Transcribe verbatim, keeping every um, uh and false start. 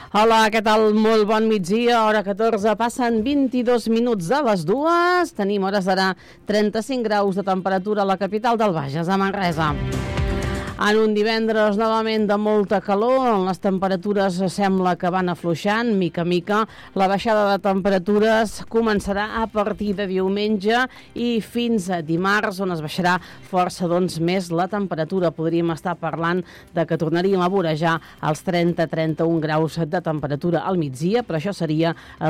Hola, què tal? Molt bon migdia, hora catorze, passen vint-i-dos minuts de les dues. Tenim hores d'ara trenta-cinc graus de temperatura a la capital del Bages, a Manresa. En un divendres novament de molta calor, les temperatures sembla que van afluixant, mica a mica. La baixada de temperatures començarà a partir de diumenge i fins a dimarts, on es baixarà força doncs, més la temperatura. Podríem estar parlant de que tornaríem a vorejar els trenta a trenta-un graus de temperatura al migdia, però això seria a